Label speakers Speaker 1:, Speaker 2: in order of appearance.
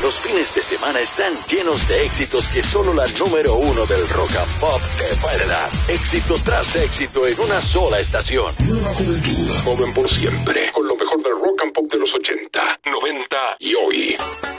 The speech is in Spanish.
Speaker 1: Los fines de semana están llenos de éxitos que solo la número uno del rock and pop te puede dar. Éxito tras éxito en una sola estación.
Speaker 2: Nueva juventud, joven por siempre, con lo mejor del rock and pop de los 80, 90 y hoy.